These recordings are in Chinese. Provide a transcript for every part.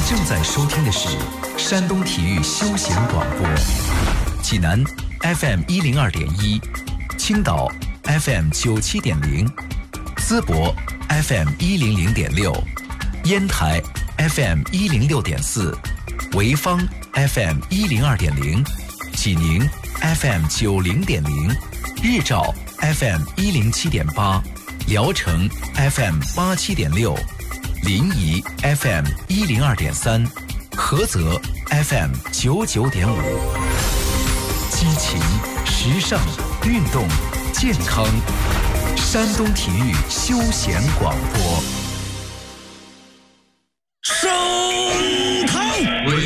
正在收听的是山东体育休闲广播，济南 FM102.1，青岛 FM97.0，淄博 FM100.6，烟台 FM106.4，潍坊 FM102.0，济宁 FM90.0，日照 FM107.8，聊城 FM87.6，临沂 FM102.3，菏泽 FM99.5，激情、时尚、运动、健康，山东体育休闲广播。 升堂为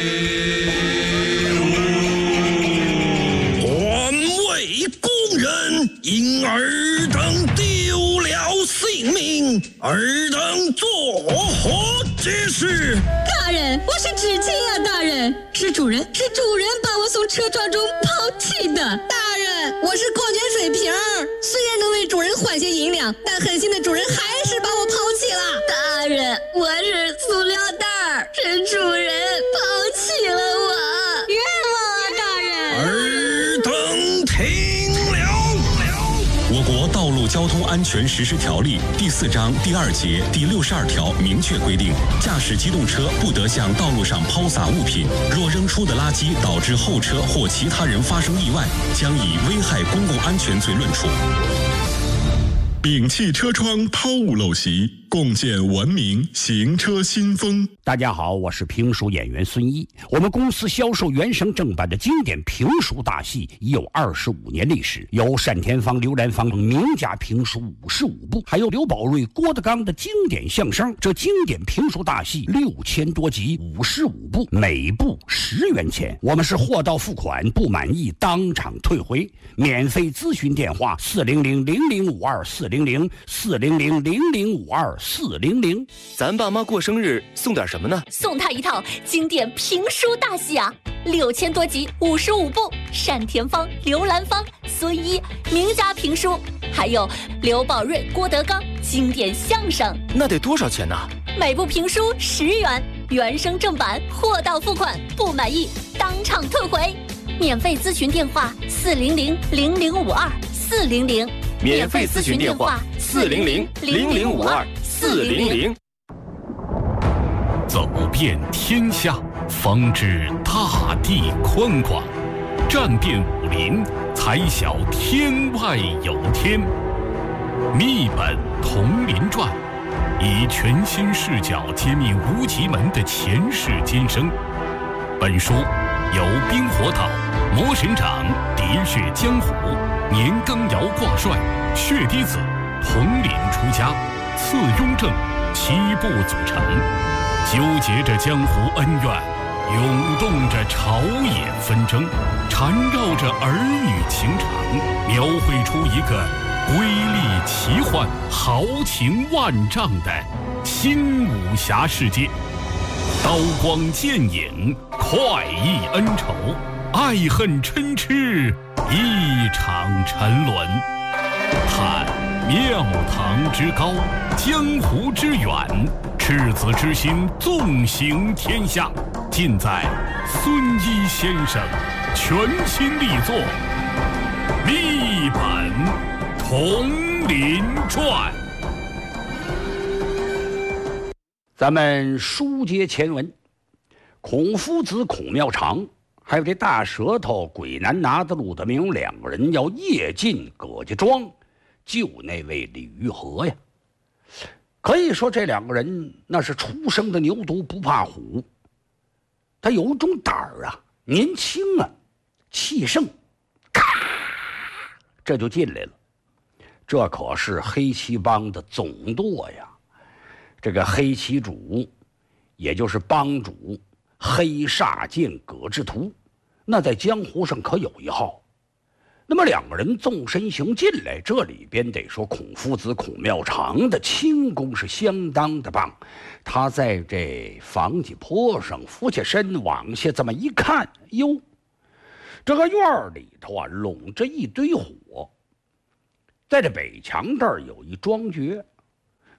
环卫工人因尔等丢了性命，尔等作何解释？ 大人，我是知青啊！大人，是主人把我从车撞中抛弃的。大人，我是矿泉水瓶儿，虽然能为主人换些银两，但狠心的主人还是把我抛弃了。大人，我是塑料袋儿，是主人抛弃了我，冤枉啊！大人， 尔等听了。 我国道路交通安全实施条例第4章第2节第62条明确规定，驾驶机动车不得向道路上抛洒物品，若扔出的垃圾导致后车或其他人发生意外，将以危害公共安全罪论处。摒弃车窗抛物陋习，共建文明行车新风。 大家好，我是评书演员孙一。我们公司销售原声正版的经典评书大戏已有25年历史，有单田芳、刘兰芳名家评书55部，还有刘宝瑞、郭德纲的经典相声。这经典评书大戏6000多集，55部，每部10元钱。我们是货到付款，不满意当场退回。免费咨询电话400-0052-400，400-0052-400。 咱爸妈过生日送点什么呢？ 送他一套经典评书大戏啊，6000多集，55部，单田芳、刘兰芳、孙一名家评书，还有刘宝瑞、郭德纲经典相声。 那得多少钱呢？ 每部评书10元，原声正版，货到付款，不满意当场退回。免费咨询电话400-0052-400， 免费咨询电话400-0052-400。 走遍天下，方知大地宽广；战遍武林，才晓天外有天。密本同林传，以全新视角揭秘无极门的前世今生。本书由冰火岛、魔神掌、喋血江湖、年羹尧挂帅、血滴子、统领出家、次雍正7部组成，纠结着江湖恩怨，涌动着朝野纷争，缠绕着儿女情长，描绘出一个瑰丽奇幻、豪情万丈的新武侠世界。刀光剑影，快意恩仇，爱恨嗔痴，一场沉沦。探庙堂之高，江湖之远，赤子之心纵行天下，尽在孙一先生全新力作《密本同林传》。 咱们书接前文，孔夫子、孔妙长，还有这大舌头鬼难拿的陆德明2个人要夜进葛家庄救那位李玉和呀。可以说这2个人那是初生的牛犊不怕虎，他有一种胆儿啊，年轻啊，气盛，咔，这就进来了。这可是黑旗帮的总舵呀。这个黑旗主，也就是帮主黑煞剑葛志图，那在江湖上可有一号。那么2个人纵身行进来，这里边得说孔夫子孔妙长的轻功是相当的棒。他在这房脊坡上俯下身往下这么一看，哟，这个院里头啊拢着一堆火，在这北墙这儿有一庄爵，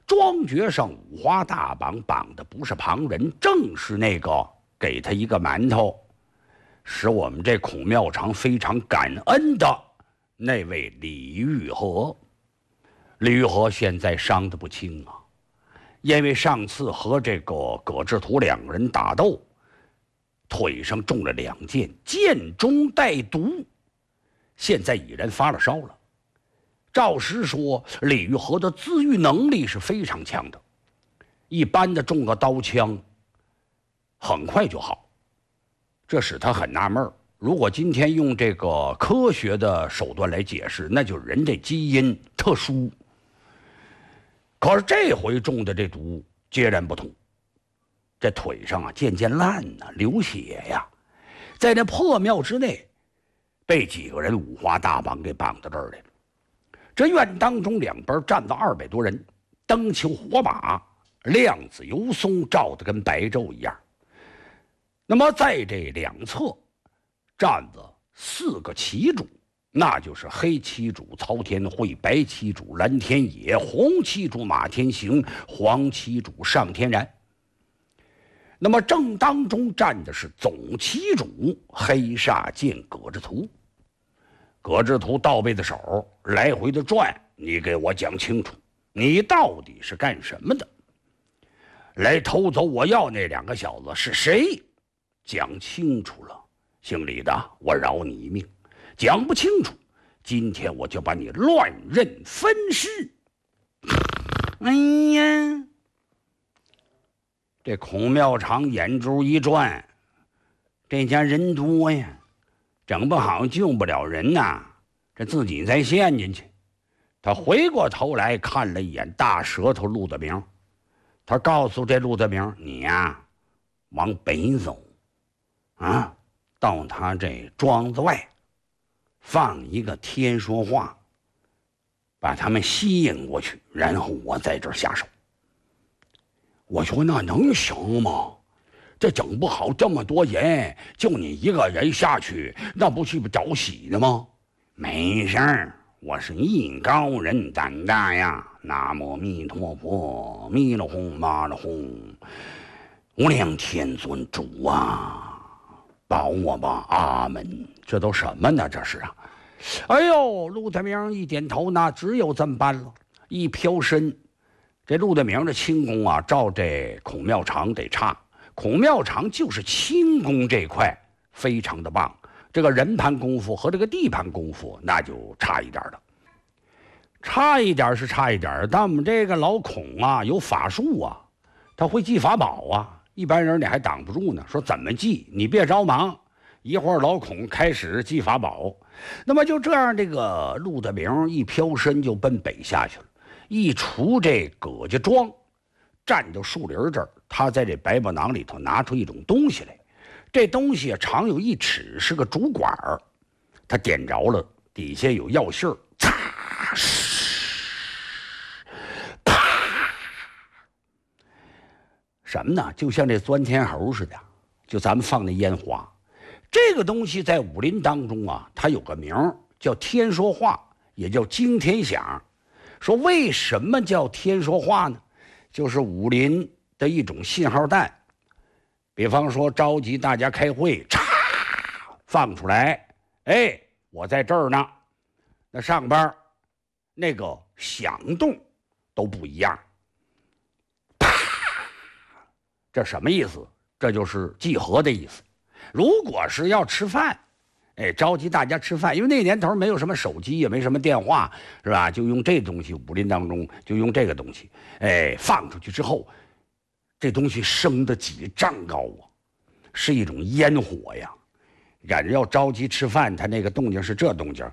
庄爵上五花大绑，绑的不是旁人，正是那个给他一个馒头，使我们这孔庙场非常感恩的那位李玉和。李玉和现在伤得不轻啊，因为上次和这个葛志图两个人打斗，腿上中了2箭，箭中带毒，现在已然发了烧了。照实说，李玉和的自愈能力是非常强的，一般的中个刀枪很快就好，这使他很纳闷。如果今天用这个科学的手段来解释，那就是人这基因特殊。可是这回中的这毒截然不同，这腿上啊渐渐烂呐，流血呀，在那破庙之内，被几个人五花大绑给绑到这儿来了。这院当中两边站了200多人，灯球火把，亮子油松，照得跟白昼一样。那么在这两侧站着4个旗主，那就是黑旗主曹天惠，白旗主蓝天野，红旗主马天行，黄旗主上天然。那么正当中站的是总旗主黑煞剑葛志图。葛志图倒背的手来回的转，你给我讲清楚，你到底是干什么的？来偷走我要那2个小子是谁？讲清楚了，姓李的我饶你一命，讲不清楚，今天我就把你乱刃分尸。哎呀，这孔庙场眼珠一转，这家人多呀，整不好救不了人呐，这自己再陷进去。他回过头来看了一眼大舌头陆德明，他告诉这陆德明，你呀往北走啊，到他这庄子外放一个天说话，把他们吸引过去，然后我在这儿下手。我说那能行吗？这整不好这么多人，就你一个人下去，那不是找喜的吗？没事儿，我是艺高人胆大呀。南无弥陀佛，弥勒哄妈勒哄，无量天尊主啊，保我吧，阿门。这都什么呢？这是啊！哎呦，陆德明一点头，那只有这么办了。一飘身，这陆德明的轻功啊，照这孔庙场得差。孔庙场就是轻功这块非常的棒，这个人盘功夫和这个地盘功夫那就差一点了。差一点是差一点，但我们这个老孔啊有法术啊，他会记法宝啊，一般人你还挡不住呢。说怎么记？你别着忙，一会儿老孔开始记法宝。那么就这样，这个陆德明一飘身就奔北下去了，一出这葛家庄，站到树林这儿，他在这百宝囊里头拿出一种东西来，这东西长有1尺，是个竹管儿，他点着了，底下有药信儿，嚓，啪，什么呢？就像这钻天猴似的，就咱们放那烟花。这个东西在武林当中啊，它有个名儿叫天说话，也叫惊天响。说为什么叫天说话呢？就是武林的一种信号弹。比方说召集大家开会，嚓，放出来，哎，我在这儿呢。那上边那个响动都不一样。啪，这什么意思？这就是集合的意思。如果是要吃饭，哎，召集大家吃饭，因为那年头没有什么手机，也没什么电话，是吧？就用这东西，武林当中就用这个东西，哎，放出去之后，这东西升得几丈高啊，是一种烟火呀。人要召集吃饭，他那个动静是这动静，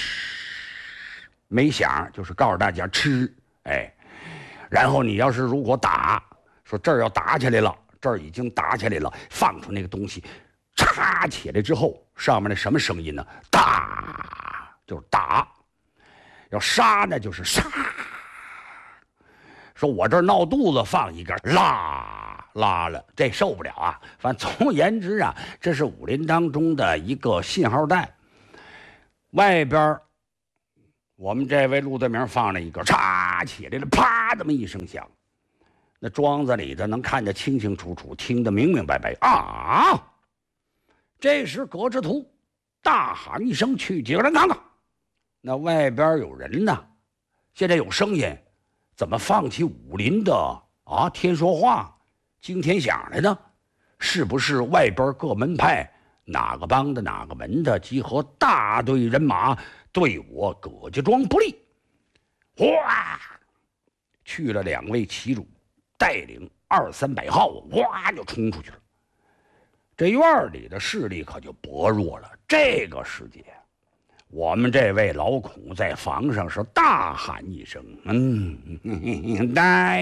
没响，就是告诉大家吃，哎，然后你要是如果打，说这儿要打起来了，这儿已经打起来了，放出那个东西。插起来之后，上面那什么声音呢？打就是打，要杀呢就是杀。说我这儿闹肚子，放一根拉了，这受不了啊！反正总而言之啊，这是武林当中的一个信号弹。外边我们这位陆德明放了一个，嚓起来了，啪这么一声响，那庄子里的能看得清清楚楚，听得明明白白啊！这时葛之图大喊一声：“去几个人看看，那外边有人呢！现在有声音，怎么放起武林的啊天说话、惊天响来呢？是不是外边各门派哪个帮的哪个门的集合大队人马对我葛家庄不利？”哗，去了2位旗主，带领2、300号，哇就冲出去了。这院里的势力可就薄弱了。这个时节，我们这位老孔在房上是大喊一声：“来！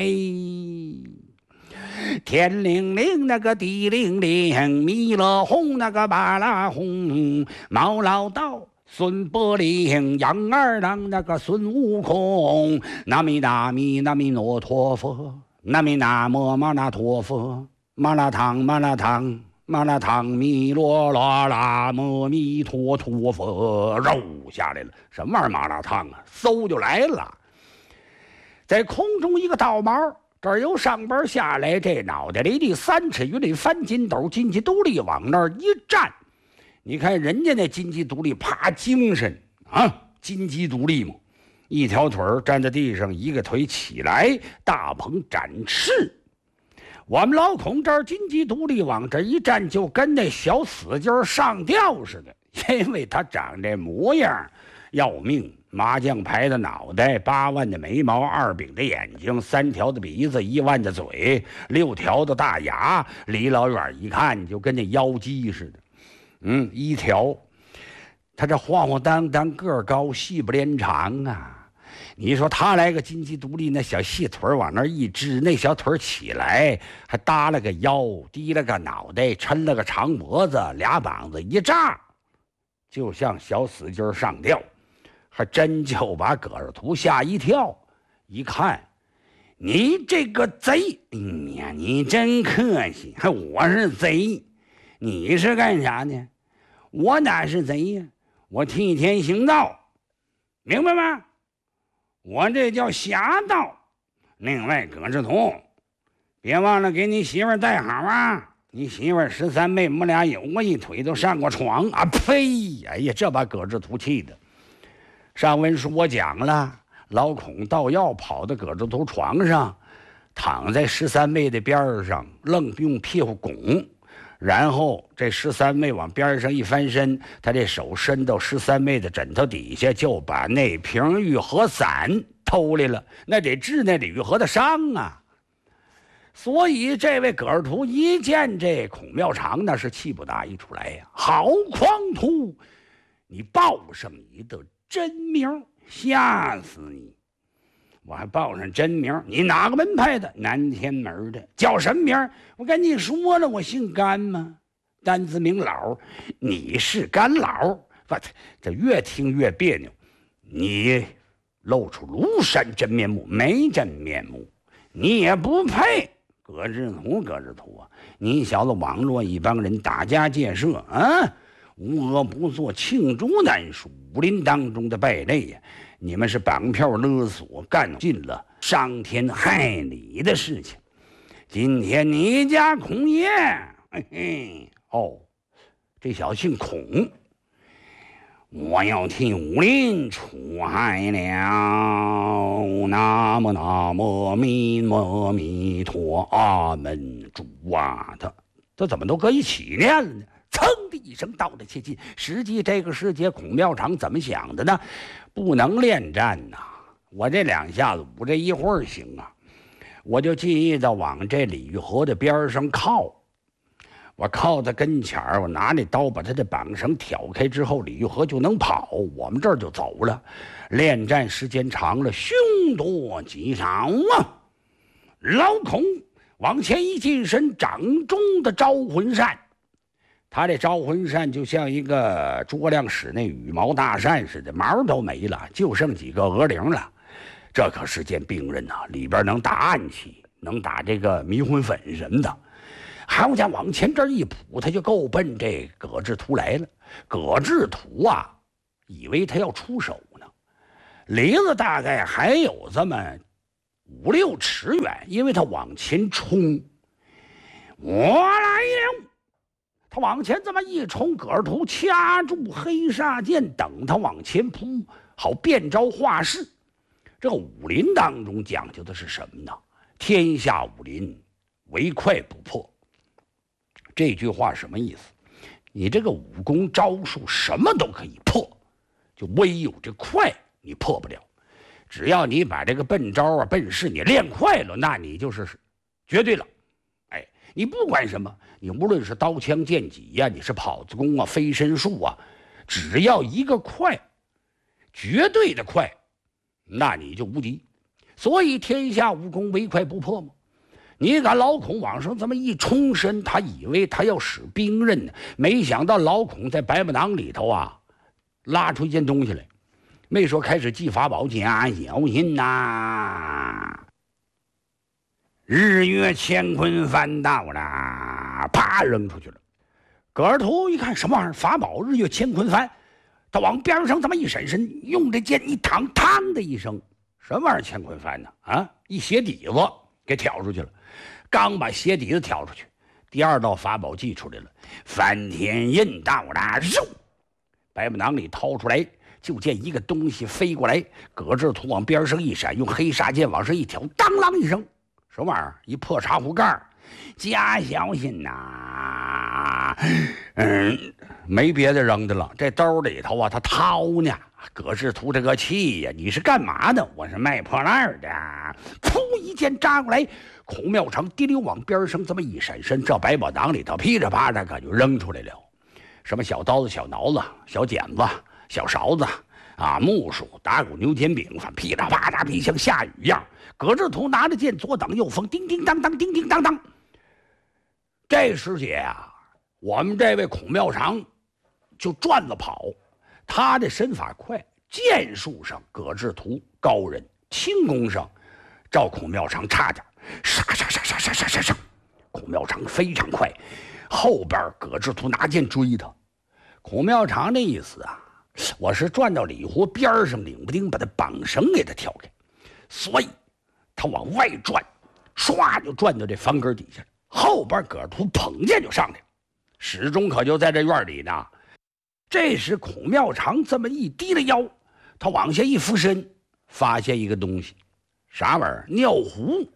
天灵灵那个地灵灵，弥勒红那个巴拉红，毛老道孙伯龄，杨二郎那个孙悟空，南无那弥那弥诺陀佛，南无那摩玛那陀佛，玛拉汤玛拉汤。”玛拉汤弥罗拉拉摩弥陀陀佛，肉下来了。什么玩意儿玛拉汤啊？嗖就来了，在空中一个倒毛，这儿由上边下来，这脑袋离地3尺余里翻筋斗，金鸡独立往那儿一站。你看人家那金鸡独立，啪精神啊，金鸡独立嘛，一条腿站在地上，一个腿起来，大鹏展翅。我们老孔这儿金鸡独立往这一站，就跟那小死劲上吊似的，因为他长这模样要命，麻将牌的脑袋，8万的眉毛，2柄的眼睛，3条的鼻子，1万的嘴，6条的大牙，离老远一看就跟那妖姬似的。1条，他这晃晃荡荡，个儿高，细不连长啊。你说他来个金鸡独立，那小细腿往那一支，那小腿起来还搭了个腰，低了个脑袋，抻了个长脖子，2膀子一炸，就像小死劲上吊，还真就把葛氏图吓一跳。一看，你这个贼，呀，你真客气，还我是贼，你是干啥呢？我哪是贼呀？我替天行道，明白吗？我这叫侠道。另外，葛志图，别忘了给你媳妇带好啊！你媳妇13妹，我们俩有过一腿，都上过床啊！呸！哎呀，这把葛志图气的。上文书我讲了，老孔盗药跑到葛志图床上，躺在13妹的边上，愣用屁股拱。然后这13妹往边上一翻身，他这手伸到13妹的枕头底下，就把那瓶玉和散偷来了。那得治那李玉和的伤啊！所以这位葛尔图一见这孔妙长，那是气不打一处来呀！好狂徒，你报上你的真名，吓死你！我还报上真名，你哪个门派的？南天门的，叫什么名？我跟你说了，我姓甘吗？单字名老，你是甘老？这越听越别扭。你露出庐山真面目，没真面目，你也不配。葛志图啊！你小子网络一帮人打家劫舍啊，无恶不作，罄竹难书，武林当中的败类呀！你们是绑票勒索，干尽了伤天害理的事情。今天你家孔爷，嘿嘿，哦，这小子姓孔，我要替武林除害了。南无南无弥摩弥陀，阿门主啊！他怎么都搁一起念了呢？噌的一声，道了切近。实际这个世界，孔妙长怎么想的呢？不能恋战呐！我这2下子，我这一会儿行啊！我就记得往这李玉和的边上靠，我靠在跟前儿，我拿那刀把他的绑绳挑开之后，李玉和就能跑，我们这儿就走了。恋战时间长了，凶多吉少啊！老孔往前一近身，掌中的招魂扇。他这招魂扇就像一个诸葛亮使那羽毛大扇似的，毛都没了，就剩几个鹅翎了。这可是件病人呐，里边能打暗器，能打这个迷魂粉什么的。好家伙，往前这一扑，他就够奔这葛志图来了。葛志图啊，以为他要出手呢， 离子大概还有这么5、6尺远，因为他往前冲。我来了！他往前这么一冲，葛图掐住黑煞剑，等他往前扑，好变招化势。这个武林当中讲究的是什么呢？天下武林，唯快不破。这句话什么意思？你这个武功招数什么都可以破，就唯有这快你破不了。只要你把这个笨招啊、笨式你练快了，那你就是绝对了。哎，你不管什么，你无论是刀枪剑戟呀，你是跑子功啊、飞身术啊，只要一个快，绝对的快，那你就无敌。所以天下武功唯快不破嘛。你看老孔往上这么一冲身，他以为他要使兵刃呢，没想到老孔在百宝囊里头啊拉出一件东西来，没说开始记法宝，加小心呐！日月乾坤翻到了，啪扔出去了。葛图一看什么玩意儿，法宝日月乾坤翻，他往边上这么一闪身，用这剑一躺，嘡的一声，什么玩意儿乾坤翻呢？啊，一鞋底子给挑出去了。刚把鞋底子挑出去，第二道法宝祭出来了，翻天印到了，嗖！百宝囊里掏出来，就见一个东西飞过来，葛志图往边上一闪，用黑煞剑往上一挑，当啷一声，什么玩意儿？一破茶壶盖，加小心呐！没别的扔的了，这兜里头啊，他掏呢。葛志图这个气呀！你是干嘛的？我是卖破烂的。噗，一剑扎过来，孔妙长滴溜往边上这么一闪身，这百宝囊里头噼里啪啦可就扔出来了，什么小刀子、小挠子、小剪子、小勺子啊，木梳、打鼓、牛肩柄，反噼里啪啦，比像下雨一样。葛志图拿着剑左挡右锋，叮叮当当，叮叮当当。这时节啊，我们这位孔妙长就转着跑。他的身法快，剑术上葛志图高人，轻功上照孔妙长差点，杀，孔妙长非常快，后边葛志图拿剑追他。孔妙长那意思啊，我是转到里湖边上，领不丁把他绑绳给他挑开，所以他往外转，唰就转到这房根底下了。后边葛志图捧剑就上来了，始终可就在这院里呢。这时孔妙长这么一低了腰，他往下一俯身，发现一个东西，啥玩意儿？尿壶。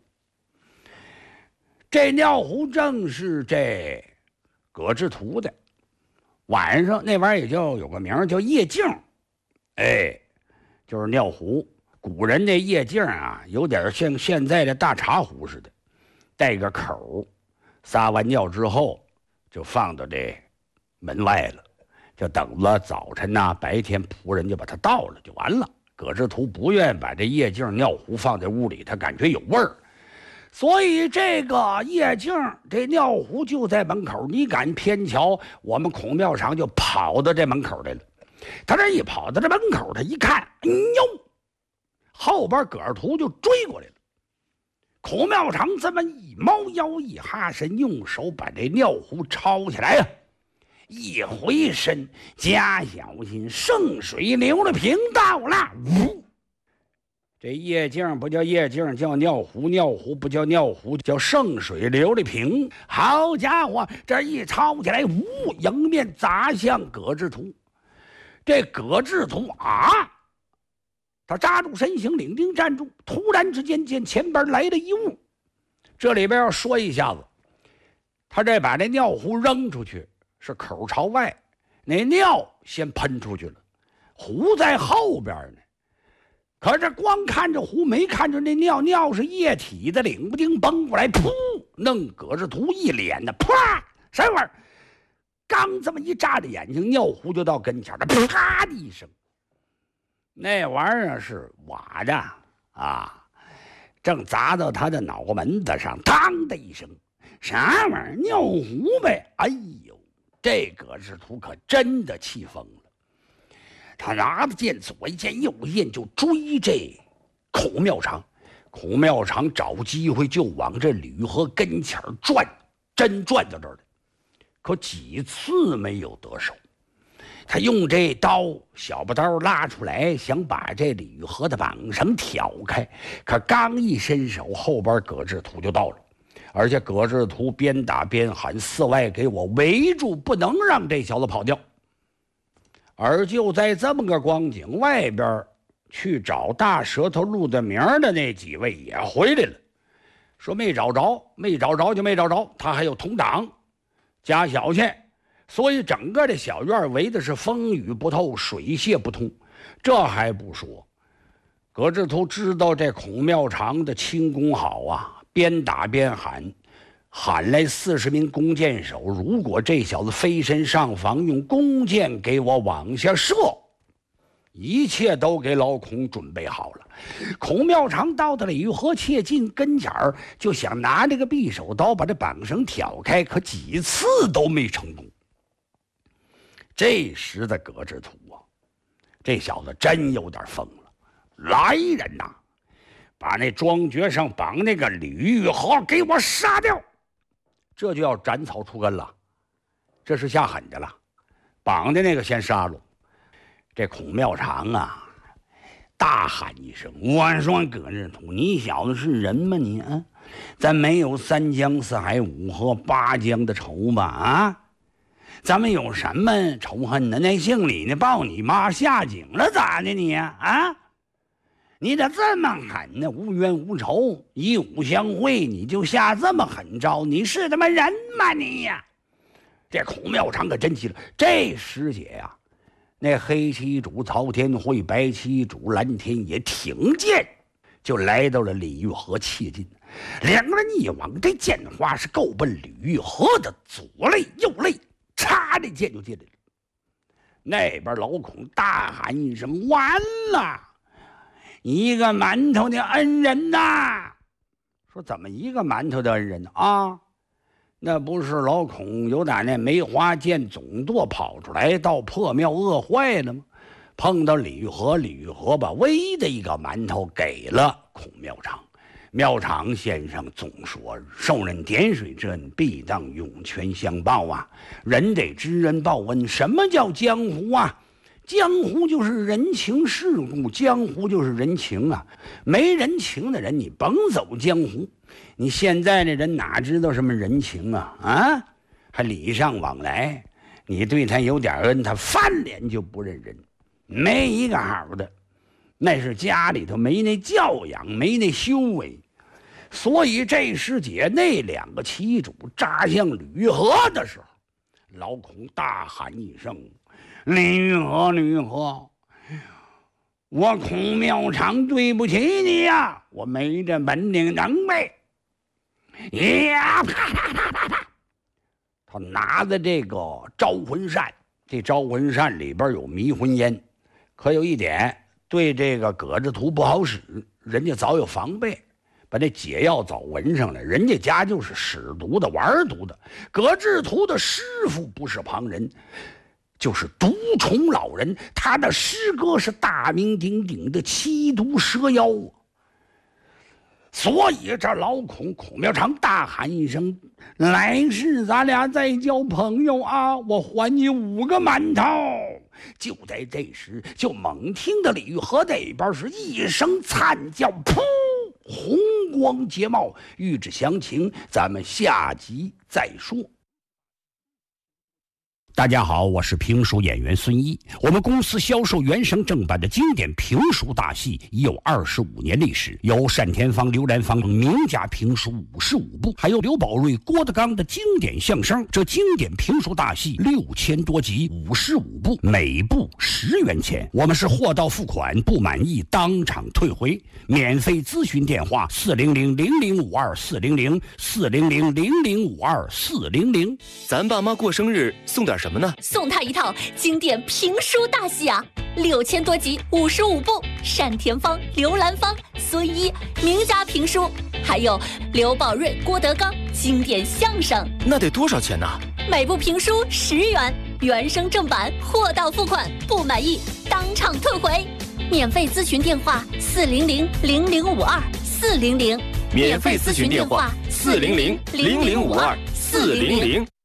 这尿壶正是这葛志图的，晚上那玩意儿也叫有个名儿叫夜镜，哎，就是尿壶。古人那夜镜啊，有点像现在的大茶壶似的，带个口，撒完尿之后就放到这门外了。就等了早晨呐，白天仆人就把它倒了，就完了。葛志图不愿把这夜镜尿壶放在屋里，他感觉有味儿，所以这个夜镜这尿壶就在门口。你敢偏瞧，我们孔妙长就跑到这门口来了。他这一跑到这门口，他一看，哎呦，后边葛志图就追过来了。孔妙长这么一猫腰一哈身，用手把这尿壶抄起来呀。一回身，加小心，圣水流了瓶到了。呜，这夜镜不叫夜镜，叫尿壶；尿壶不叫尿壶，叫圣水流了瓶。好家伙，这一抄起来，呜，迎面砸向葛志图。这葛志图啊，他扎住身形，领兵站住。突然之间，见前边来了一物。这里边要说一下子，他这把这尿壶扔出去。是口朝外，那尿先喷出去了，壶在后边呢。可是光看着壶，没看着那尿，尿是液体的，领不丁崩过来，噗，弄葛志图一脸的，啪，什么玩意儿？刚这么一眨着眼睛，尿壶就到跟前了，啪的一声，那玩意儿是瓦的啊，正砸到他的脑门子上，当的一声，啥玩意儿？尿壶呗！哎呦！这葛志图可真的气疯了，他拿着剑左一剑右一剑就追这孔妙长。孔妙长找机会就往这吕河跟前转，真转到这儿了，可几次没有得手。 他用这小把刀拉出来，想把这李玉和的绑绳挑开，可刚一伸手，后边葛志图就到了，而且葛志图边打边喊：“四外给我围住，不能让这小子跑掉。”而就在这么个光景，外边去找大舌头陆德明的那几位也回来了，说没找着就没找着，他还有同党加小去。所以整个的小院围的是风雨不透，水泄不通。这还不说，葛志图知道这孔庙长的轻功好啊，边打边喊来40名弓箭手，如果这小子飞身上房，用弓箭给我往下射，一切都给老孔准备好了。孔庙长到了李玉和切近跟前儿，就想拿这个匕首刀把这绑绳挑开，可几次都没成功。这时的葛志图啊，这小子真有点疯了。来人呐，把那庄爵上绑那个李玉和给我杀掉！这就要斩草除根了，这是下狠的了。绑的那个先杀了。这孔庙长啊，大喊一声：“我说葛志图，你小子是人吗你啊？咱没有3江4海5河8江的仇吧啊？咱们有什么仇恨呢？那姓李的抱你妈下井了咋的你呀？啊，你咋这么狠呢？无冤无仇，以武相会，你就下这么狠招？你是他妈人吗你呀？”这孔庙长可真急了。这时节呀，那黑旗主曹天惠、白旗主蓝天也挺剑，就来到了李玉和切近。两个人一往，这剑花是够奔李玉和的左肋右肋，插这剑就进来了。那边老孔大喊一声：“完了！一个馒头的恩人呐！”说怎么一个馒头的恩人啊？那不是老孔有打那梅花剑总舵跑出来到破庙饿坏了吗？碰到李玉和，李玉和把唯一的一个馒头给了孔庙长。庙长先生总说：“受人点水之恩，必当涌泉相报啊！人得知恩报恩。什么叫江湖啊？江湖就是人情世故，江湖就是人情啊！没人情的人，你甭走江湖。你现在的人哪知道什么人情啊？啊，还礼尚往来。你对他有点恩，他翻脸就不认人，没一个好的。那是家里头没那教养，没那修为。所以这时节，那两个旗主扎向吕玉和的时候，老孔大喊一声：“李玉和，李玉和，我孔庙长对不起你呀，我没这本领能耐。”呀，啪啪啪啪啪！他拿着这个招魂扇，这招魂扇里边有迷魂烟，可有一点对这个葛志图不好使，人家早有防备，把这解药早纹上了。人家家就是使毒的、玩毒的。葛志图的师傅不是旁人，就是毒虫老人，他的师哥是大名鼎鼎的七毒蛇妖啊。所以这老孔庙长大喊一声：“来世咱俩再交朋友啊！我还你5个馒头！”就在这时，就猛听到李玉和那边是一声惨叫，噗，红光结帽。欲知详情，咱们下集再说。大家好，我是评书演员孙一。我们公司销售原声正版的经典评书大戏已有25年历史，有单田芳、刘兰芳名家评书55部，还有刘宝瑞、郭德纲的经典相声。这经典评书大戏6000多集，55部，每部10元钱。我们是货到付款，不满意当场退回。免费咨询电话：400-0052-400，400-0052-400。 咱爸妈过生日送点什么呢？ 送他一套经典评书大戏啊，6000多集，55部，单田芳、刘兰芳、孙一名家评书，还有刘宝瑞、郭德纲经典相声。 那得多少钱呢？ 每部评书10元，原声正版，货到付款，不满意当场退回。免费咨询电话：400-0052-400。 免费咨询电话：400-0052-400。